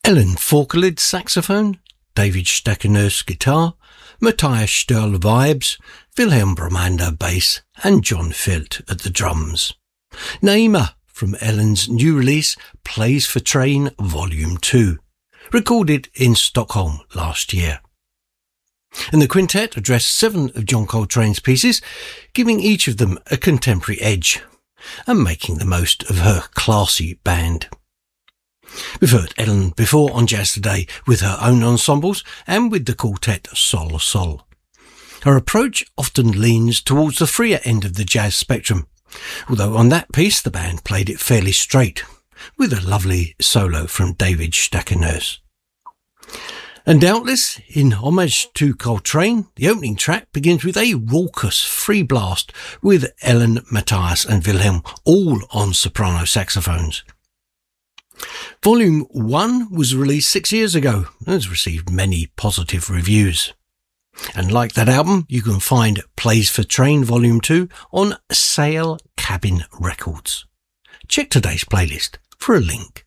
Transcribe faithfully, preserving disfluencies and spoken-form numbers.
Ellen Forkelid saxophone, David Stackeners guitar, Matthias Störl vibes, Wilhelm Bromander bass and John Filt at the drums. Naima from Ellen's new release Plays for Train Volume two, recorded in Stockholm last year. And the quintet addressed seven of John Coltrane's pieces, giving each of them a contemporary edge and making the most of her classy band. We've heard Ellen before on Jazz Today with her own ensembles and with the quartet Sol Sol. Her approach often leans towards the freer end of the jazz spectrum, although on that piece the band played it fairly straight, with a lovely solo from David Stackeners. And doubtless, in homage to Coltrane, the opening track begins with a raucous free blast with Ellen, Matthias and Wilhelm all on soprano saxophones. Volume one was released six years ago and has received many positive reviews. And like that album, you can find Plays for Train Volume two on Sail Cabin Records. Check today's playlist for a link.